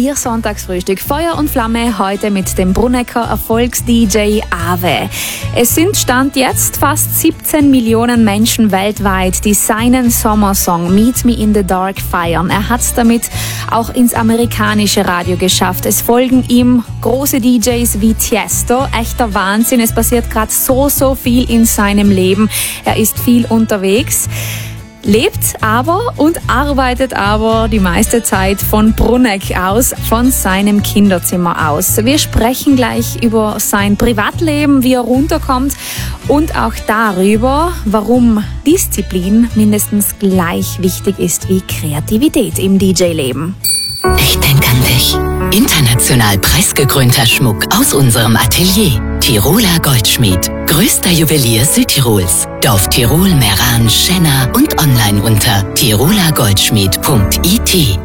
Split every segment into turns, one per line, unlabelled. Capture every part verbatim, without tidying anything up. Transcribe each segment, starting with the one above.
Ihr Sonntagsfrühstück Feuer und Flamme heute mit dem Brunnecker Erfolgs-D J Awe. Es sind Stand jetzt fast siebzehn Millionen Menschen weltweit, die seinen Sommersong Meet Me in the Dark feiern. Er hat es damit auch ins amerikanische Radio geschafft. Es folgen ihm große D Js wie Tiesto. Echter Wahnsinn. Es passiert gerade so, so viel in seinem Leben. Er ist viel unterwegs. Lebt aber und arbeitet aber die meiste Zeit von Brunneck aus, von seinem Kinderzimmer aus. Wir sprechen gleich über sein Privatleben, wie er runterkommt und auch darüber, warum Disziplin mindestens gleich wichtig ist wie Kreativität im D J-Leben.
Ich denke an dich. International preisgekrönter Schmuck aus unserem Atelier. Tiroler Goldschmied. Größter Juwelier Südtirols. Dorf Tirol, Meran, Schenna und online unter tiroler goldschmied punkt I T.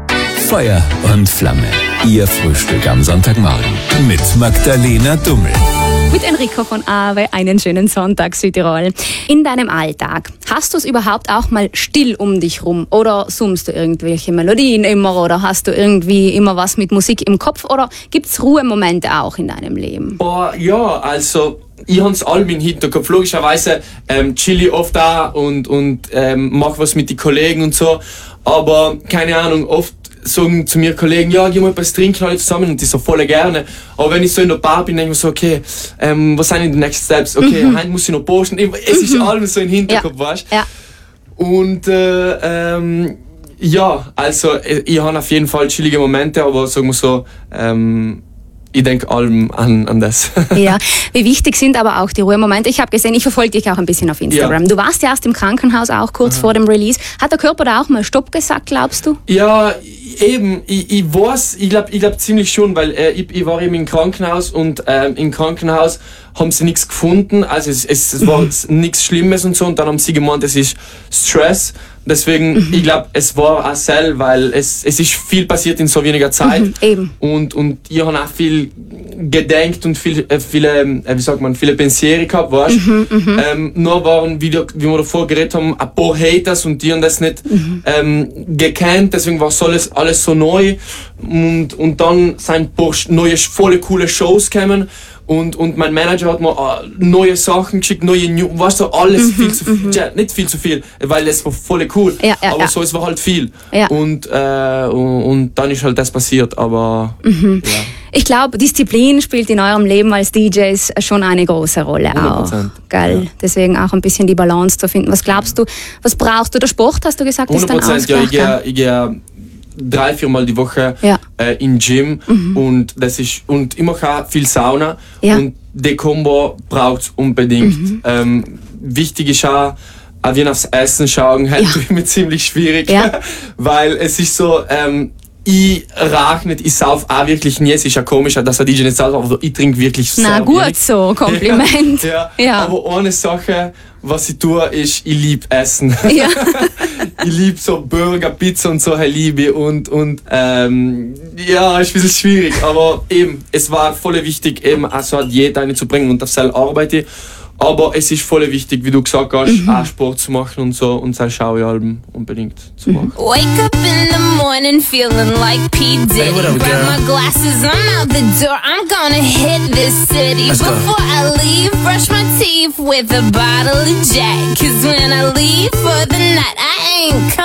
Feuer und Flamme. Ihr Frühstück am Sonntagmorgen mit Magdalena Dummel.
Mit Enrico von Awe, einen schönen Sonntag Südtirol. In deinem Alltag, hast du es überhaupt auch mal still um dich rum? Oder summst du irgendwelche Melodien immer? Oder hast du irgendwie immer was mit Musik im Kopf? Oder gibt es Ruhemomente auch in deinem Leben?
Oh, ja, also ich habe es allem im Hinterkopf. Logischerweise ähm, chill ich oft da und, und ähm, mache was mit den Kollegen und so. Aber keine Ahnung, oft sagen zu mir Kollegen, ja, geh mal etwas trinken alle zusammen und die so voll gerne. Aber wenn ich so in der Bar bin, denke ich mir so, okay, ähm, was sind denn die Next Steps? Okay, mhm. heute muss ich noch posten. Es ist alles so im Hinterkopf, ja. weißt du?
Ja.
Und äh, ähm, ja, also ich habe auf jeden Fall chillige Momente, aber sagen wir so, ähm, ich denke allem an, an das.
Ja, wie wichtig sind aber auch die Ruhemomente? Ich habe gesehen, ich verfolge dich auch ein bisschen auf Instagram. Ja. Du warst ja erst im Krankenhaus auch kurz Aha. vor dem Release. Hat der Körper da auch mal Stopp gesagt, glaubst du?
Ja, eben. Ich, ich weiß, ich glaube ich glaub ziemlich schon, weil äh, ich, ich war eben im Krankenhaus und äh, im Krankenhaus haben sie nichts gefunden. Also es, es, es war nichts Schlimmes und so. Und dann haben sie gemeint, es ist Stress. Deswegen, mhm. ich glaube, es war auch sel, weil es, es ist viel passiert in so weniger Zeit.
Mhm, eben.
Und, und ich habe auch viel gedenkt und viel, äh, viele, äh, wie sagt man, viele Pensiere gehabt, weißt du? Mhm, mhm. ähm, nur waren, wie, wie wir davor geredet haben, ein paar Haters und die haben das nicht mhm. ähm, gekannt, deswegen war alles, alles so neu. Und, und dann sind ein paar neue, volle coole Shows gekommen. Und, und mein Manager hat mir uh, neue Sachen geschickt, neue News, weißt du, alles
mhm,
viel zu viel, mhm. ja, nicht viel zu viel, weil es war voll cool,
ja, ja,
aber
ja.
so, es war halt viel.
Ja.
Und, äh, und, und dann ist halt das passiert, aber
mhm.
ja.
Ich glaube, Disziplin spielt in eurem Leben als D Js schon eine große Rolle auch. Geil. Ja. Deswegen auch ein bisschen die Balance zu finden. Was glaubst du, was brauchst du? Der Sport, hast du gesagt, ist dann Ausgleich?
Ja, ich gehe, ich gehe drei, viermal die Woche
ja.
äh, in Gym mhm. und das ist, und ich mache auch viel Sauna
ja.
und die Kombo braucht es unbedingt.
Mhm.
Ähm, wichtig ist auch, auch wenn aufs Essen schauen, halt ja. mir ziemlich schwierig,
ja.
weil es ist so, ähm, ich rauch nicht, ich sauf auch wirklich nie. Es ist ja komisch, dass ein D J nicht sauft, aber ich trinke wirklich sehr
Na gut,
wenig.
so, Kompliment.
Ja, ja.
Ja.
Aber eine Sache, was ich tue, ist, ich liebe Essen.
Ja.
Ich liebe so Burger, Pizza und so, ich liebe und, und ähm, ja, ist ein bisschen schwierig, aber eben, es war voll wichtig, eben also eine Diät einzubringen und auf selber arbeite ich. Aber es ist voll wichtig, wie du gesagt hast, mhm. auch Sport zu machen und so und sein Schaualben unbedingt zu machen.
Wake up in the morning feeling like P. Diddy.
Hey, what up,
Grab
girl?
my glasses, I'm out the door. I'm gonna hit this city.
Let's go.
Before I leave, brush my teeth with a bottle of Jack. Cause when I leave for the night, I ain't coming.